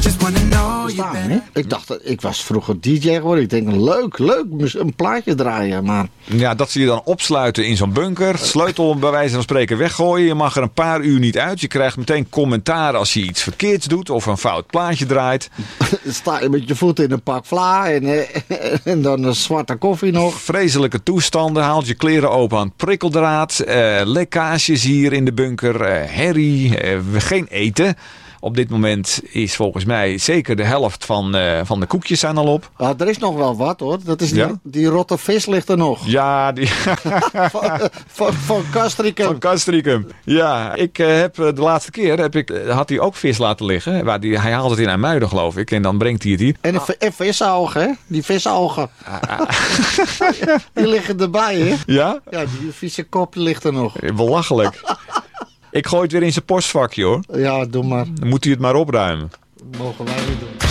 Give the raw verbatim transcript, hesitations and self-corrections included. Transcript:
Staan, hè? Ik dacht, dat- ik was vroeger D J geworden. Ik denk, leuk, leuk, een plaatje draaien. Maar Ja, dat ze je dan opsluiten in zo'n bunker. Sleutel bij wijze van spreken weggooien. Je mag er een paar uur niet uit. Je krijgt meteen commentaar als je iets verkeerds doet of een fout plaatje draait. sta je met je voeten in een pak vla en, eh, en dan een zwarte koffie nog. Vreselijke toestanden. Haalt je kleren open aan het prikkeldraad. Eh, lekkages hier in de bunker. Eh, herrie. Eh, geen eten. Op dit moment is volgens mij zeker de helft van, uh, van de koekjes zijn al op. Ah, er is nog wel wat hoor. Dat is die, Ja? die rotte vis ligt er nog. Ja, die Van, van, van Castricum. van Castricum. Ja, ik uh, heb uh, de laatste keer heb ik, uh, had hij ook vis laten liggen. Waar die, hij haalt het in IJmuiden geloof ik. En dan brengt hij het hier. En, een, en visogen, hè? Die visogen. Die liggen erbij, hè? Ja? Ja, die vieze kop ligt er nog. Belachelijk. Ik gooi het weer in zijn postvakje hoor. Ja, doe maar. Dan moet hij het maar opruimen. Mogen wij niet doen.